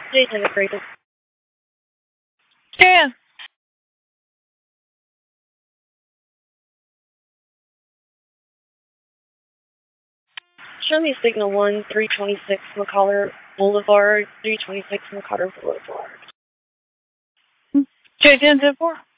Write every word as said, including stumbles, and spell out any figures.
Jason Graven. Yeah. Show me signal one, three twenty-six McCollar Boulevard, three twenty-six McCollar Boulevard. J ten four.